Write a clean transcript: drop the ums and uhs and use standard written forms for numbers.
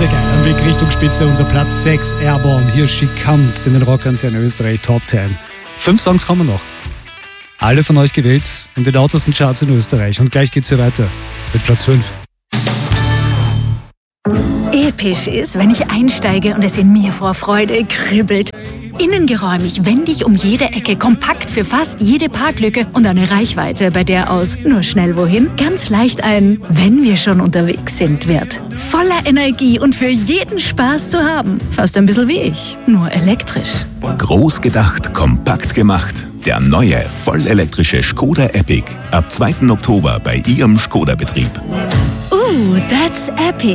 sehr geil. Am Weg Richtung Spitze, unser Platz 6, Airborne. Hier She Comes in den Rockern in Österreich, Top 10. 5 Songs kommen noch. Alle von euch gewählt in den lautesten Charts in Österreich. Und gleich geht's hier weiter mit Platz 5. Episch ist, wenn ich einsteige und es in mir vor Freude kribbelt. Innengeräumig, wendig um jede Ecke, kompakt für fast jede Parklücke und eine Reichweite, bei der aus nur schnell wohin ganz leicht ein "wenn wir schon unterwegs sind" wird. Voller Energie und für jeden Spaß zu haben. Fast ein bisschen wie ich, nur elektrisch. Groß gedacht, kompakt gemacht. Der neue, vollelektrische Skoda Epic. Ab 2. Oktober bei Ihrem Skoda-Betrieb. That's epic.